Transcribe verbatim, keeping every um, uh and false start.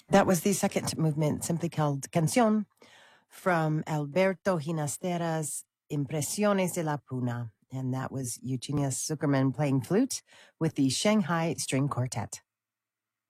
That was the second movement, simply called Canción, from Alberto Ginastera's Impresiones de la Puna. And that was Eugenia Zuckerman playing flute with the Shanghai String Quartet.